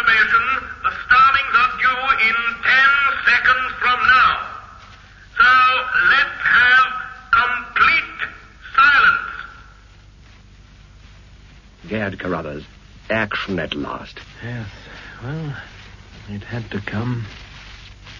information, the starlings are due in 10 seconds from now. So let's have complete silence. Gad Carruthers, action at last. Yes, well, it had to come.